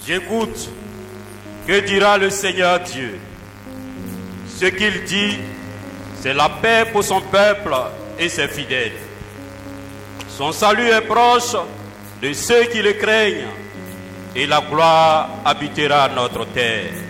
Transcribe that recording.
J'écoute. Que dira le Seigneur Dieu? Ce qu'il dit, c'est la paix pour son peuple et ses fidèles. Son salut est proche de ceux qui le craignent et la gloire habitera notre terre.